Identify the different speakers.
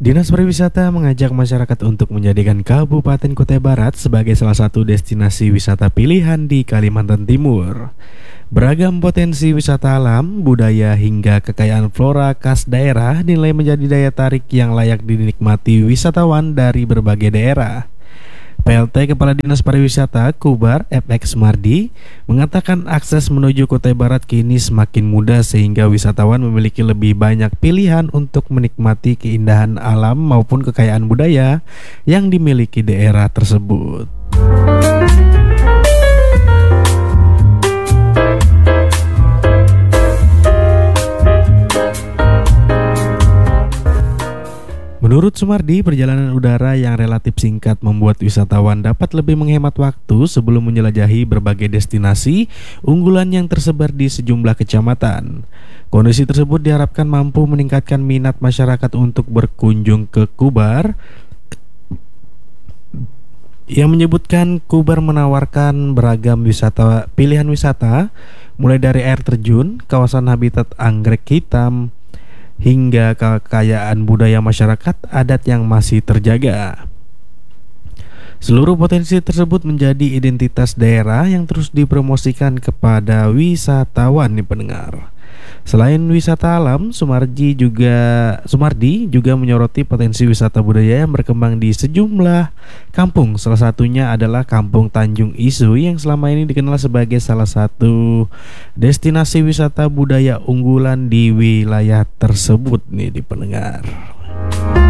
Speaker 1: Dinas Pariwisata mengajak masyarakat untuk menjadikan Kabupaten Kutai Barat sebagai salah satu destinasi wisata pilihan di Kalimantan Timur. Beragam potensi wisata alam, budaya hingga kekayaan flora khas daerah dinilai menjadi daya tarik yang layak dinikmati wisatawan dari berbagai daerah. PLT Kepala Dinas Pariwisata Kubar FX Mardi mengatakan akses menuju Kutai Barat kini semakin mudah sehingga wisatawan memiliki lebih banyak pilihan untuk menikmati keindahan alam maupun kekayaan budaya yang dimiliki daerah tersebut. Menurut Sumardi, perjalanan udara yang relatif singkat membuat wisatawan dapat lebih menghemat waktu sebelum menjelajahi berbagai destinasi unggulan yang tersebar di sejumlah kecamatan. Kondisi tersebut diharapkan mampu meningkatkan minat masyarakat untuk berkunjung ke Kubar. Ia menyebutkan Kubar menawarkan beragam pilihan wisata, mulai dari air terjun, kawasan habitat anggrek hitam, hingga kekayaan budaya masyarakat adat yang masih terjaga. Seluruh potensi tersebut menjadi identitas daerah yang terus dipromosikan kepada wisatawan nih pendengar. Selain wisata alam, Sumardi juga menyoroti potensi wisata budaya yang berkembang di sejumlah kampung. Salah satunya adalah Kampung Tanjung Isu yang selama ini dikenal sebagai salah satu destinasi wisata budaya unggulan di wilayah tersebut nih di pendengar.